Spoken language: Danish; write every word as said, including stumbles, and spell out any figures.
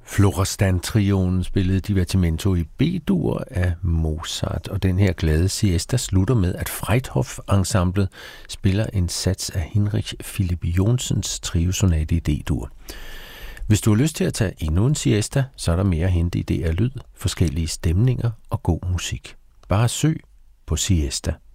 Florestan-trioen spillede Divertimento i B-dur af Mozart, og den her glade siesta slutter med, at Freithof-ensemblet spiller en sats af Hinrich Philipp Jonsens triosonate i D-dur. Hvis du har lyst til at tage endnu en siesta, så er der mere at hente i D R Lyd, forskellige stemninger og god musik. Bare søg på siesta.